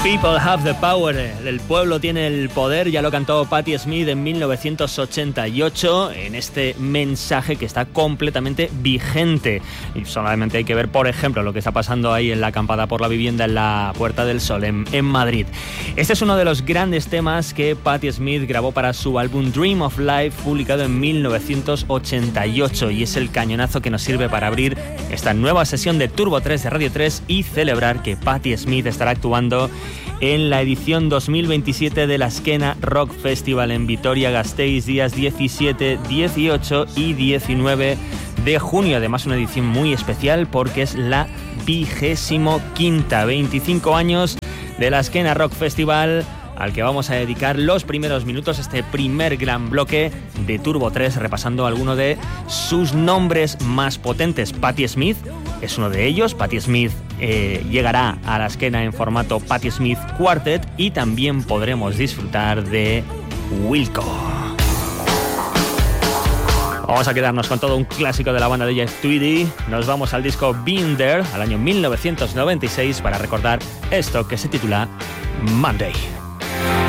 People have the power, el pueblo tiene el poder, ya lo cantó Patti Smith en 1988 en este mensaje que está completamente vigente. Y solamente hay que ver, por ejemplo, lo que está pasando ahí en la acampada por la vivienda en la Puerta del Sol, en Madrid. Este es uno de los grandes temas que Patti Smith grabó para su álbum Dream of Life, publicado en 1988, y es el cañonazo que nos sirve para abrir esta nueva sesión de Turbo 3 de Radio 3 y celebrar que Patti Smith estará actuando en la edición 2027 de la Esquena Rock Festival en Vitoria-Gasteiz, días 17, 18 y 19 de junio. Además, una edición muy especial porque es la 25ª, 25 años de la Esquena Rock Festival, al que vamos a dedicar los primeros minutos, este primer gran bloque de Turbo 3, repasando algunos de sus nombres más potentes. Patti Smith es uno de ellos. Patti Smith llegará a la Esquena en formato Patti Smith Quartet, y también podremos disfrutar de Wilco. Vamos a quedarnos con todo un clásico de la banda de Jeff Tweedy. Nos vamos al disco Been There, al año 1996, para recordar esto que se titula Monday.